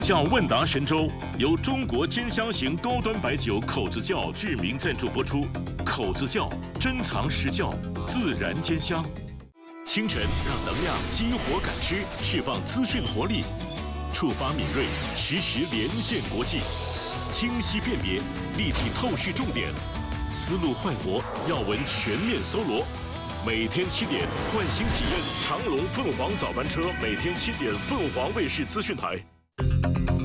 叫问答神州由中国兼香型高端白酒口子窖巨名赞助播出。口子窖珍藏实窖，自然兼香。清晨让能量激活感知，释放资讯活力，触发敏锐，实时连线国际，清晰辨别，立体透视重点，思路焕活，要闻全面搜罗。每天7点，换新体验长隆凤凰早班车，每天7点，凤凰卫视资讯台。